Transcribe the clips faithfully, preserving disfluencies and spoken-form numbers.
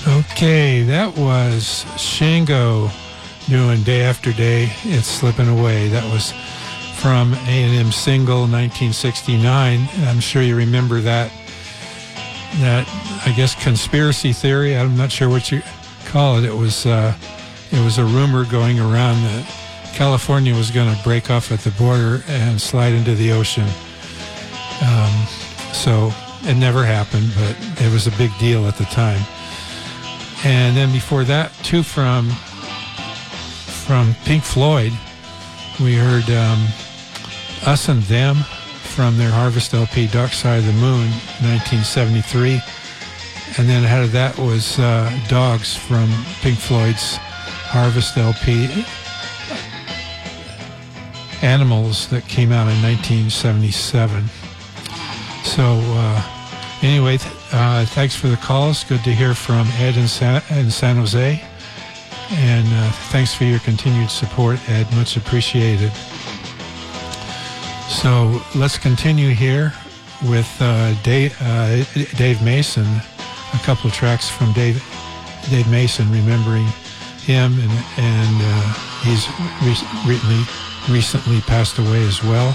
Okay, that was Shango doing Day After Day, It's Slipping Away. That was from A and M single nineteen sixty-nine. And I'm sure you remember that, that, I guess, conspiracy theory. I'm not sure what you call it. It was, uh, it was a rumor going around that California was going to break off at the border and slide into the ocean. Um, so it never happened, but it was a big deal at the time. And then before that, too, from from Pink Floyd, we heard um, Us and Them from their Harvest L P, Dark Side of the Moon, nineteen seventy-three. And then ahead of that was uh, Dogs from Pink Floyd's Harvest L P, Animals, that came out in nineteen seventy-seven. So uh, anyway, th- uh, thanks for the calls. Good to hear from Ed in San, in San Jose. And uh, thanks for your continued support, Ed. Much appreciated. So let's continue here with uh, Dave, uh, Dave Mason. A couple of tracks from Dave, Dave Mason, remembering him, and, and uh, he's re- recently, recently passed away as well.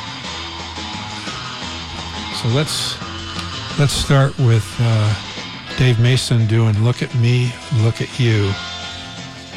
So let's let's start with uh, Dave Mason doing "Look at Me, Look at You."